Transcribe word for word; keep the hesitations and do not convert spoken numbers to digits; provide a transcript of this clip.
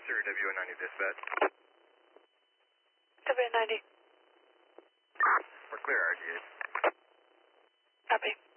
Sir, W O ninety dispatch. W O ninety. We're clear, R G eight. Copy.